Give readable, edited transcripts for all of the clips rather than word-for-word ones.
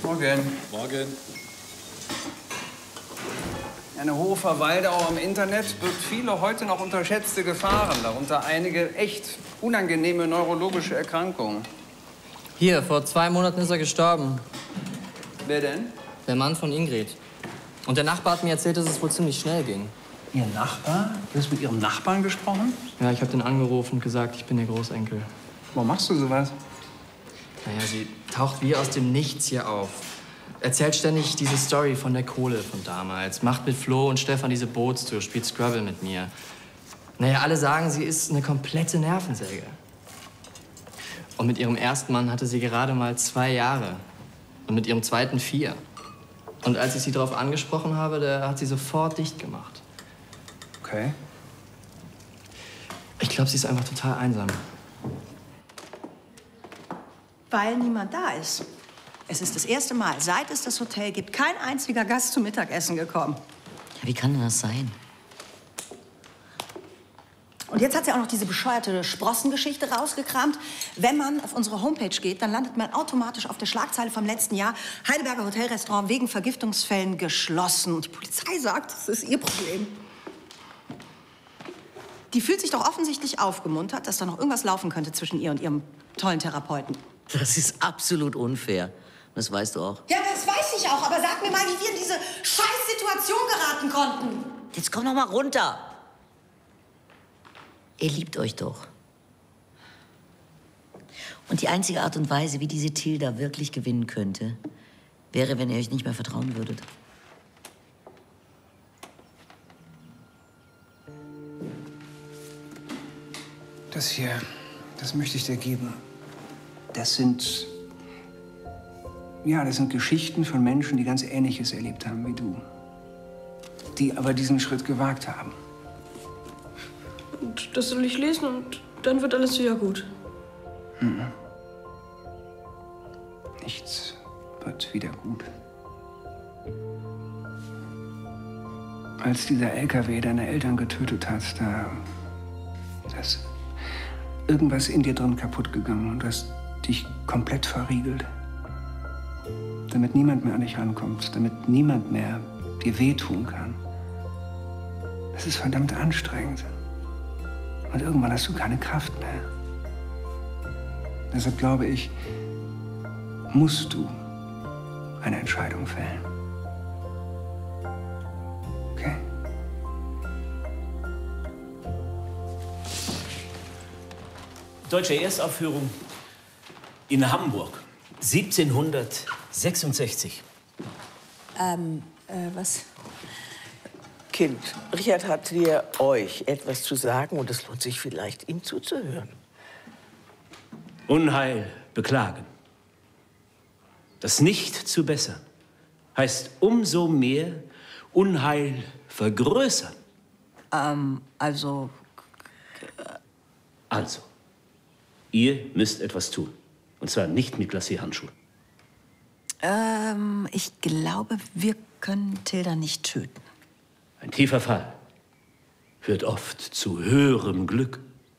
Morgen. Morgen. Eine hohe Verweildauer im Internet birgt viele heute noch unterschätzte Gefahren, darunter einige echt unangenehme neurologische Erkrankungen. Hier, vor 2 Monaten ist er gestorben. Wer denn? Der Mann von Ingrid. Und der Nachbar hat mir erzählt, dass es wohl ziemlich schnell ging. Ihr Nachbar? Du hast mit Ihrem Nachbarn gesprochen? Ja, ich habe den angerufen und gesagt, ich bin der Großenkel. Warum machst du sowas? Naja, sie taucht wie aus dem Nichts hier auf. Erzählt ständig diese Story von der Kohle von damals. Macht mit Flo und Stefan diese Bootstour, spielt Scrabble mit mir. Naja, alle sagen, sie ist eine komplette Nervensäge. Und mit ihrem ersten Mann hatte sie gerade mal 2 Jahre. Und mit ihrem zweiten 4. Und als ich sie darauf angesprochen habe, da hat sie sofort dicht gemacht. Okay. Ich glaube, sie ist einfach total einsam. Weil niemand da ist. Es ist das erste Mal, seit es das Hotel gibt, kein einziger Gast zum Mittagessen gekommen. Ja, wie kann denn das sein? Und jetzt hat sie auch noch diese bescheuerte Sprossengeschichte rausgekramt. Wenn man auf unsere Homepage geht, dann landet man automatisch auf der Schlagzeile vom letzten Jahr. Heidelberger Hotelrestaurant wegen Vergiftungsfällen geschlossen. Und die Polizei sagt, das ist ihr Problem. Die fühlt sich doch offensichtlich aufgemuntert, dass da noch irgendwas laufen könnte zwischen ihr und ihrem tollen Therapeuten. Das ist absolut unfair. Das weißt du auch. Ja, das weiß ich auch. Aber sag mir mal, wie wir in diese Scheißsituation geraten konnten. Jetzt komm doch mal runter. Ihr liebt euch doch. Und die einzige Art und Weise, wie diese Tilda wirklich gewinnen könnte, wäre, wenn ihr euch nicht mehr vertrauen würdet. Das hier, das möchte ich dir geben. Das sind Geschichten von Menschen, die ganz Ähnliches erlebt haben wie du. Die aber diesen Schritt gewagt haben. Und das soll ich lesen und dann wird alles wieder gut. Mhm. Nichts wird wieder gut. Als dieser LKW deine Eltern getötet hat, da ist irgendwas in dir drin kaputt gegangen und du hast dich komplett verriegelt. Damit niemand mehr an dich rankommt, damit niemand mehr dir wehtun kann. Das ist verdammt anstrengend. Und irgendwann hast du keine Kraft mehr. Deshalb glaube ich, musst du eine Entscheidung fällen. Okay? Deutsche Erstaufführung in Hamburg, 1766. Was? Kind, Richard hat euch etwas zu sagen und es lohnt sich vielleicht, ihm zuzuhören. Unheil beklagen. Das nicht zu bessern heißt umso mehr Unheil vergrößern. Also, ihr müsst etwas tun. Und zwar nicht mit Glacé-Handschuhen. ich glaube, wir können Tilda nicht töten. Ein tiefer Fall führt oft zu höherem Glück.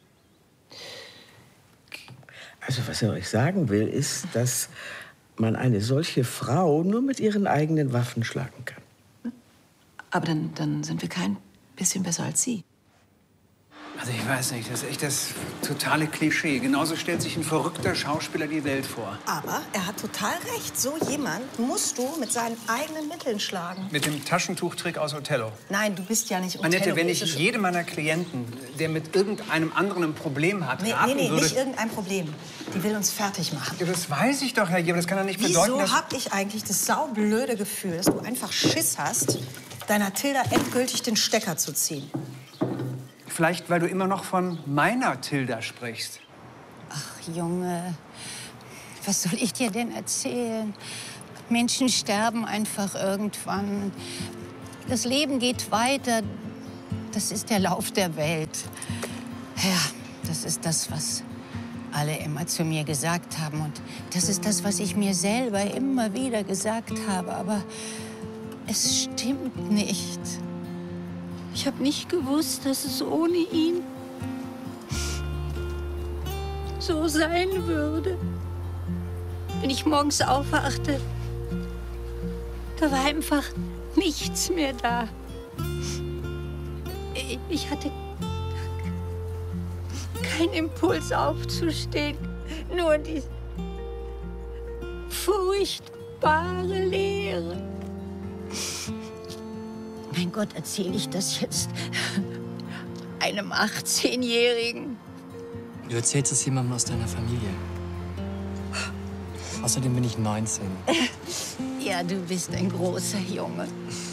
Also, was er euch sagen will, ist, dass man eine solche Frau nur mit ihren eigenen Waffen schlagen kann. Aber dann sind wir kein bisschen besser als sie. Also ich weiß nicht, das ist echt das totale Klischee. Genauso stellt sich ein verrückter Schauspieler die Welt vor. Aber er hat total recht. So jemand musst du mit seinen eigenen Mitteln schlagen. Mit dem Taschentuchtrick aus Othello. Nein, du bist ja nicht Othello. Annette, wenn ich jedem meiner Klienten, der mit irgendeinem anderen ein Problem hat, raten würde... nicht irgendein Problem. Die will uns fertig machen. Ja, das weiß ich doch, Herr Jeber. Das kann doch nicht bedeuten, Wieso hab ich eigentlich das saublöde Gefühl, dass du einfach Schiss hast, deiner Tilda endgültig den Stecker zu ziehen? Vielleicht, weil du immer noch von meiner Tilda sprichst. Ach, Junge, was soll ich dir denn erzählen? Menschen sterben einfach irgendwann. Das Leben geht weiter. Das ist der Lauf der Welt. Ja, das ist das, was alle immer zu mir gesagt haben. Und das ist das, was ich mir selber immer wieder gesagt habe. Aber es stimmt nicht. Ich habe nicht gewusst, dass es ohne ihn so sein würde. Wenn ich morgens aufwachte, Da war einfach nichts mehr da. Ich hatte keinen Impuls aufzustehen, nur die furchtbare Leere. Mein Gott, erzähle ich das jetzt einem 18-Jährigen? Du erzählst es jemandem aus deiner Familie. Außerdem bin ich 19. Ja, du bist ein großer Junge.